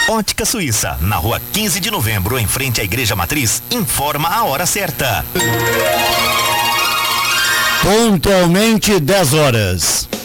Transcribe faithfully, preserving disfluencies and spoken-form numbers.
Ótica Suíça, na rua quinze de novembro, em frente à Igreja Matriz, informa a hora certa. Pontualmente dez horas.